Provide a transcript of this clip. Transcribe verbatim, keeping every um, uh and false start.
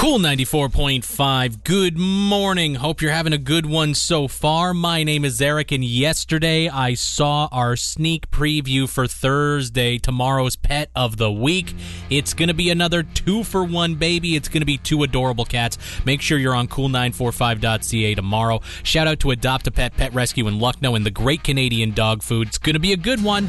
Cool ninety-four point five. Good morning. Hope you're having a good one so far. My name is Eric, and yesterday I saw our sneak preview for Thursday, tomorrow's pet of the week. It's going to be another two for one, baby. It's going to be two adorable cats. Make sure you're on cool nine four five dot c a tomorrow. Shout out to Adopt a Pet Pet Rescue in Lucknow and the Great Canadian Dog Food. It's going to be a good one.